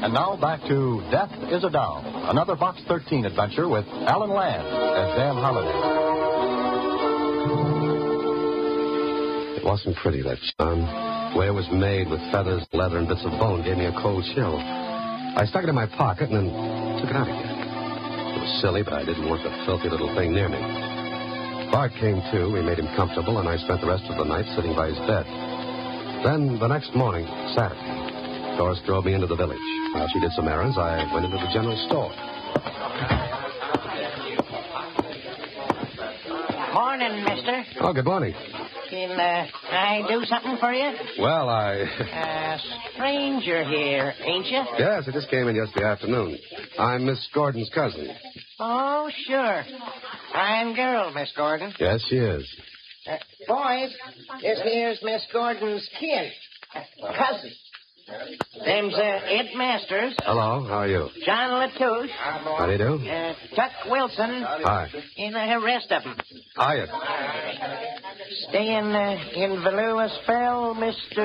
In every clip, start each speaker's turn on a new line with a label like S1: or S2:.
S1: And now back to Death is a Doll, another Box 13 adventure with Alan Ladd as Dan Holliday.
S2: It wasn't pretty, that charm. The way it was made with feathers, leather, and bits of bone gave me a cold chill. I stuck it in my pocket and then took it out again. It was silly, but I didn't want the filthy little thing near me. Bart came to. We made him comfortable, and I spent the rest of the night sitting by his bed. Then, the next morning, Saturday, Doris drove me into the village. While she did some errands, I went into the general store.
S3: Morning, mister.
S2: Oh, good morning.
S3: Can I do something for you?
S2: Well,
S3: Stranger here, ain't you?
S2: Yes, I just came in yesterday afternoon. I'm Miss Gordon's cousin.
S3: Oh, sure. Fine girl, Miss Gordon.
S2: Yes, she is.
S3: Boys, this here's Miss Gordon's kid. Cousin. Name's Ed Masters.
S2: Hello, how are you?
S3: John Latouche.
S2: How do you do?
S3: Chuck Wilson.
S2: Hi.
S3: And the rest of them.
S2: Hiya.
S3: Staying in Voluisville,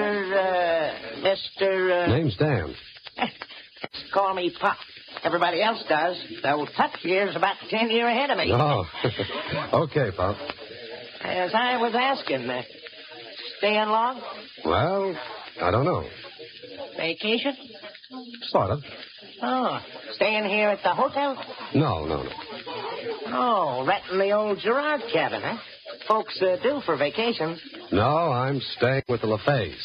S3: Mr.
S2: Name's Dan.
S3: Call me Pop. Everybody else does. Though Tuck here's about 10 years ahead of me.
S2: Oh, okay, Pop.
S3: As I was asking, staying long?
S2: Well, I don't know.
S3: Vacation?
S2: Sort of.
S3: Oh, staying here at the hotel?
S2: No.
S3: Oh, renting the old Gerard cabin, huh? Folks do for vacations.
S2: No, I'm staying with the LaFays.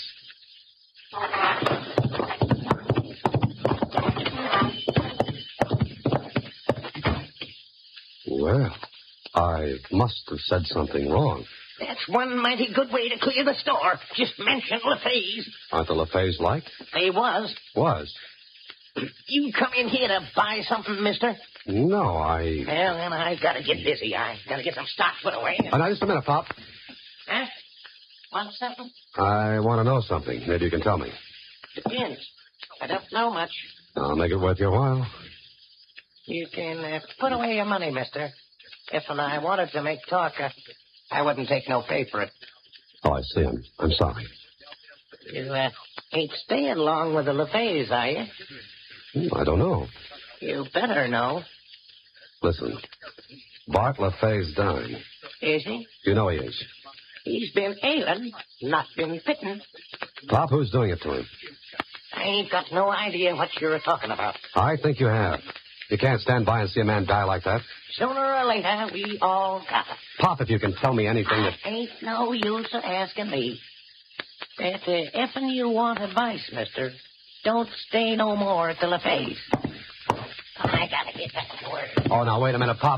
S2: Well, I must have said something wrong.
S3: That's one mighty good way to clear the store. Just mention LaFays.
S2: Aren't the LaFays like?
S3: They was.
S2: Was?
S3: You come in here to buy something, mister?
S2: No,
S3: Well, then I gotta get busy. I gotta get some stock put away.
S2: Now, just a minute, Pop.
S3: Huh? Want something?
S2: I want to know something. Maybe you can tell me.
S3: Depends. I don't know much.
S2: I'll make it worth your while.
S3: You can put away your money, mister. If I wanted to make talk, I wouldn't take no pay for it.
S2: Oh, I see. I'm sorry.
S3: You ain't staying long with the LaFays, are you?
S2: I don't know.
S3: You better know.
S2: Listen, Bart LaFay's dying.
S3: Is he?
S2: You know he is.
S3: He's been ailing, not been pitting.
S2: Pop, who's doing it to him?
S3: I ain't got no idea what you're talking about.
S2: I think you have. You can't stand by and see a man die like that.
S3: Sooner or later, we all got it.
S2: Pop, if you can tell me anything that...
S3: Ain't no use of asking me. But effing you want advice, mister, don't stay no more at the LaFays. I gotta get back to work.
S2: Oh, now, wait a minute, Pop.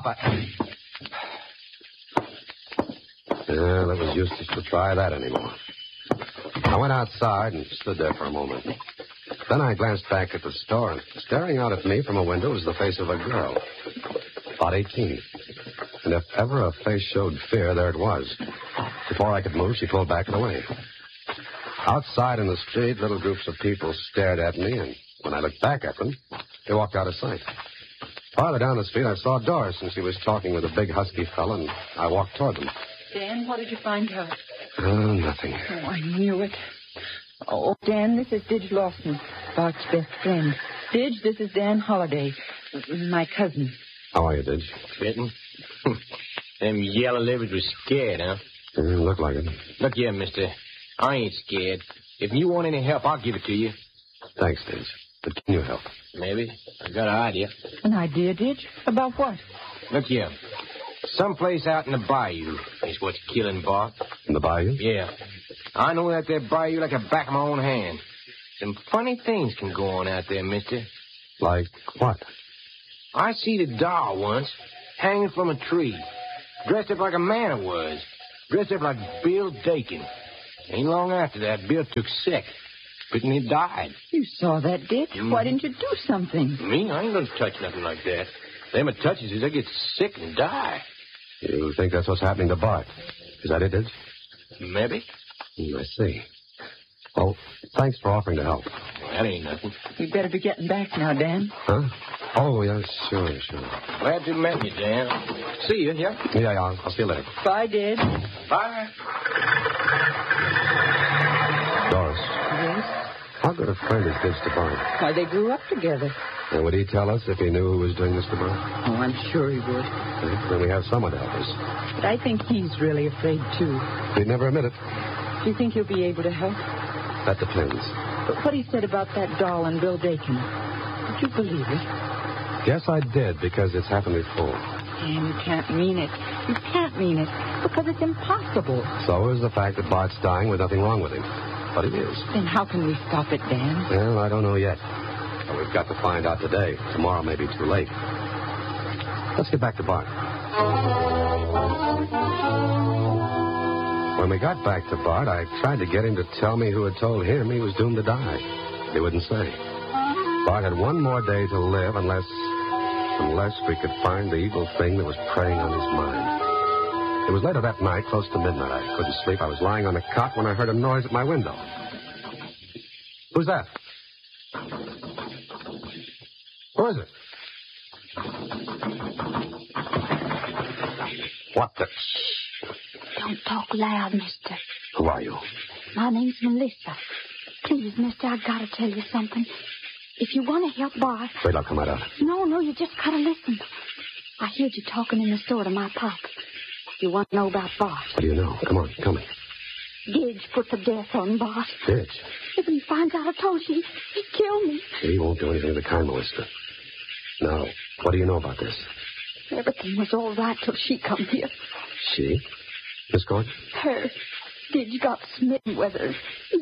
S2: Yeah, that was useless to try that anymore. I went outside and stood there for a moment. Then I glanced back at the store, and staring out at me from a window was the face of a girl, about 18. And if ever a face showed fear, there it was. Before I could move, she pulled back and away. Outside in the street, little groups of people stared at me, and when I looked back at them, they walked out of sight. Farther down the street, I saw Doris, and she was talking with a big, husky fellow, and I walked toward them.
S4: Dan, what did you find out?
S2: Nothing.
S4: Oh, I knew it. Oh, Dan, this is Didge Lawson, Bart's best friend. Didge, this is Dan Holliday, my cousin.
S2: How are you, Didge?
S5: Bitten? Them yellow livers was scared, huh?
S2: Look like it.
S5: Look here, mister. I ain't scared. If you want any help, I'll give it to you.
S2: Thanks, Didge. But can you help?
S5: Maybe. I got an idea.
S4: An idea, Didge? About what?
S5: Look here. Someplace out in the bayou is what's killing Bart.
S2: In the bayou?
S5: Yeah. I know that there bayou like the back of my own hand. Some funny things can go on out there, mister.
S2: Like what?
S5: I see the doll once, hanging from a tree. Dressed up like a man it was. Dressed up like Bill Dakin. Ain't long after that, Bill took sick. But he died.
S4: You saw that, Didge. Why didn't you do something?
S5: Me? I ain't gonna touch nothing like that. Them it touches is they get sick and die.
S2: You think that's what's happening to Bart? Is that it, Didge?
S5: Maybe.
S2: I see. Well, thanks for offering to help.
S5: That ain't nothing.
S4: You'd better be getting back now, Dan.
S2: Huh? Oh, yeah, sure.
S5: Glad to met you, Dan. See you, yeah?
S2: Yeah, I'll see you later.
S4: Bye, Didge.
S5: Bye.
S2: Doris,
S4: Yes?
S2: How good a friend is Didge to Bart?
S4: Why, they grew up together.
S2: And would he tell us if he knew who was doing this to Bart?
S4: Oh, I'm sure he would.
S2: Then we have someone to help us.
S4: But I think he's really afraid, too.
S2: He'd never admit it.
S4: Do you think he'll be able to help?
S2: That depends.
S4: But what he said about that doll and Bill Dakin, did you believe it?
S2: Yes, I did, because it's happened before.
S4: And you can't mean it. You can't mean it, because it's impossible.
S2: So is the fact that Bart's dying with nothing wrong with him. But he is.
S4: Then how can we stop it, Dan?
S2: Well, I don't know yet. But we've got to find out today. Tomorrow may be too late. Let's get back to Bart. When we got back to Bart, I tried to get him to tell me who had told him he was doomed to die. He wouldn't say. Bart had one more day to live unless we could find the evil thing that was preying on his mind. It was later that night, close to midnight. I couldn't sleep. I was lying on the cot when I heard a noise at my window. Who's that? Who is it? What the...
S6: Don't talk loud, mister.
S2: Who are you?
S6: My name's Melissa. Please, mister, I gotta tell you something. If you want to help Bart...
S2: Wait, I'll come right out.
S6: No, you just gotta listen. I heard you talking in the store to my pop. You want to know about Bart?
S2: What do you know? Come on, tell me.
S6: Didge put the death on Bart.
S2: Didge?
S6: If he finds out I told you, he'd kill me.
S2: He won't do anything of the kind, Melissa. Now, what do you know about this?
S6: Everything was all right till she come here.
S2: She? Miss Gordon?
S6: Her. Didge got smitten with her.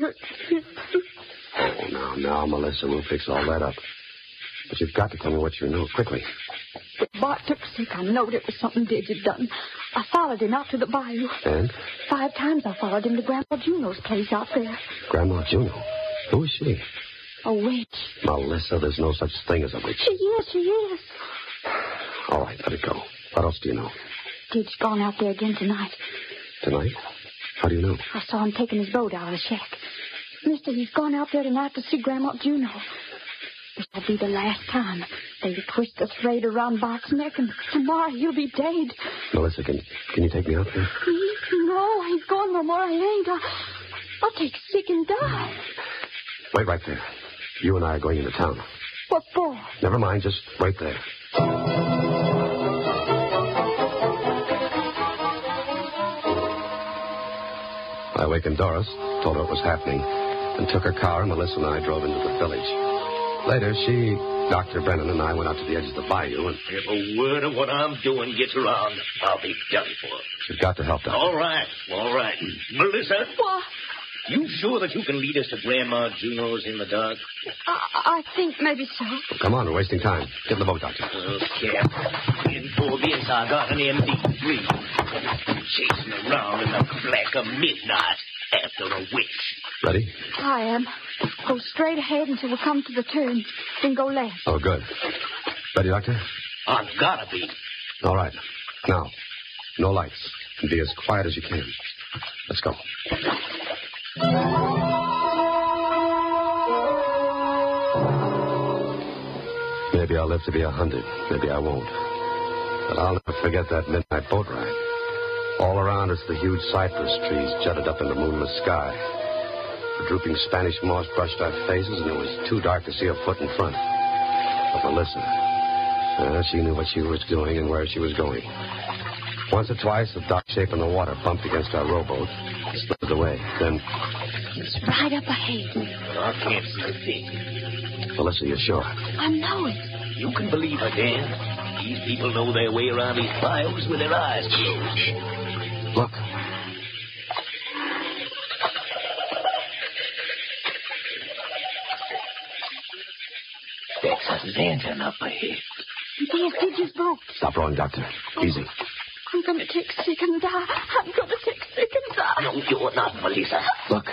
S2: Oh, now, Melissa, we'll fix all that up. But you've got to tell me what you know, quickly.
S6: When Bart took sick, I knowed it was something Didge had done. I followed him out to the bayou.
S2: And?
S6: 5 times I followed him to Grandpa Juno's place out there.
S2: Grandma Juno? Who is she?
S6: A witch.
S2: Melissa, there's no such thing as a witch.
S6: She is.
S2: All right, let it go. What else do you know?
S6: Didge gone out there again tonight.
S2: Tonight? How do you know?
S6: I saw him taking his boat out of the shack. Mister, he's gone out there tonight to see Grandma Juno. This'll be the last time. They'll twist the thread around Bart's neck, and tomorrow he'll be dead.
S2: Melissa, can you take me out there?
S6: No, I ain't going no more. I ain't. I'll take sick and die.
S2: Wait right there. You and I are going into town.
S6: What for?
S2: Never mind, just wait there. I awakened Doris, told her what was happening, and took her car, and Melissa and I drove into the village. Later, she, Dr. Brennan, and I went out to the edge of the bayou, and...
S7: If a word of what I'm doing gets around, I'll be done for.
S2: You've got to help, Doctor.
S7: All right. Melissa?
S6: What?
S7: You sure that you can lead us to Grandma Juno's in the dark?
S6: I think maybe so.
S2: Well, come on, we're wasting time. Get in the boat, Doctor.
S7: Okay. In 4 minutes, I got an MD3. Chasing around in the black of midnight after a witch.
S2: Ready?
S6: I am. Go straight ahead until we come to the turn. Then go left.
S2: Oh, good. Ready, Doctor?
S7: I've gotta be.
S2: All right. Now, no lights. And be as quiet as you can. Let's go. Maybe I'll live to be 100. Maybe I won't. But I'll never forget that midnight boat ride. All around us, the huge cypress trees jutted up in the moonless sky. The drooping Spanish moss brushed our faces, and it was too dark to see a foot in front. But Melissa, she knew what she was doing and where she was going. Once or twice, a dark shape in the water bumped against our rowboat and slipped away. Then...
S6: It's right up ahead.
S7: I can't see a thing.
S2: Melissa, you're sure?
S6: I know it.
S7: You can believe her, Dan. These people know their way around these bayous with their eyes closed.
S2: Look.
S7: That's a lantern up ahead.
S6: There's Didge's boat.
S2: Stop rowing, Doctor. Easy.
S6: I'm going to take sick and die. I'm going to take sick and die.
S7: No, you're not, Melissa.
S2: Look.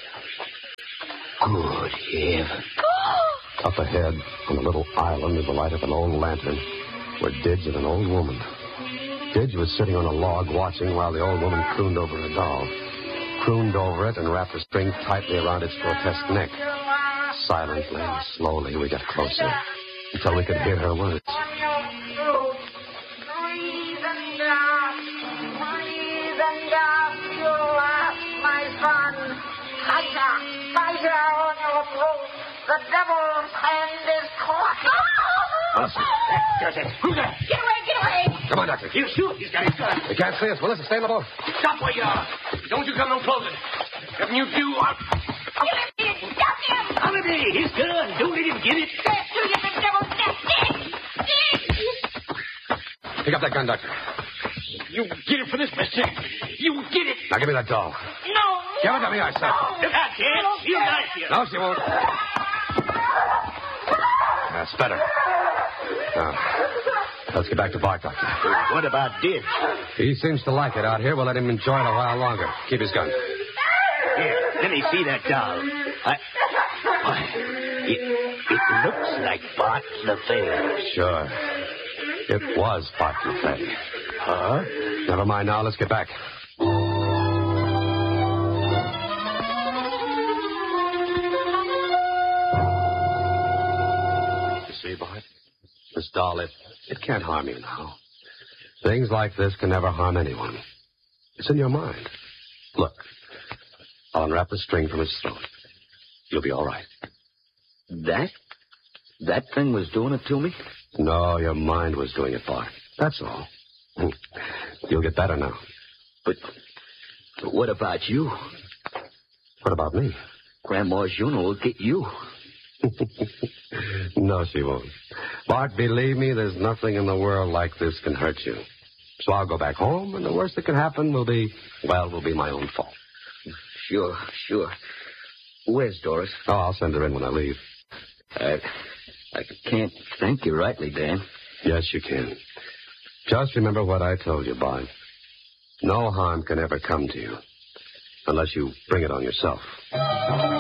S7: Good heaven.
S2: Up ahead, on a little island, in the light of an old lantern, were Didge and an old woman. Didge was sitting on a log watching while the old woman crooned over her doll. Crooned over it and wrapped a string tightly around its grotesque neck. Silently and slowly we got closer until we could hear her words.
S8: My son, Tiger on your throat.
S3: devil planned this clock.
S2: Melissa.
S7: That's it. Who's that?
S3: Get away!
S2: Come on, Doctor.
S7: He'll shoot. He's got his gun.
S2: They can't see us. Melissa, stay in the boat.
S7: Stop where you are. Don't you come no closer. If you do, I'll...
S3: Get him! Stop him!
S7: Holiday, his gun. Don't let him get it.
S3: That's you, you the devil's nest.
S2: Pick up that gun, Doctor.
S7: You get it for this, mister. You get it.
S2: Now give me that doll.
S3: No!
S2: Give it to me, I said.
S7: Look out, kid. She'll knife you.
S2: No, she won't. That's better. Now, let's get back to Bart, Doctor.
S7: What about Didge?
S2: He seems to like it out here. We'll let him enjoy it a while longer. Keep his gun.
S7: Here, let me see that doll. Why, it looks like Bart LaFay.
S2: Sure. It was Bart LaFay.
S7: Huh?
S2: Never mind now. Let's get back. You see, Bart? This doll, it can't harm you now. Things like this can never harm anyone. It's in your mind. Look, I'll unwrap the string from his throat. You'll be all right.
S7: That thing was doing it to me?
S2: No, your mind was doing it, Bart. That's all. You'll get better now.
S7: But what about you?
S2: What about me?
S7: Grandma Juno will get you.
S2: No, she won't. Bart, believe me, there's nothing in the world like this can hurt you. So I'll go back home, and the worst that can happen will be my own fault.
S7: Sure. Where's Doris?
S2: Oh, I'll send her in when I leave.
S7: I can't thank you rightly, Dan.
S2: Yes, you can. Just remember what I told you, Bart. No harm can ever come to you unless you bring it on yourself.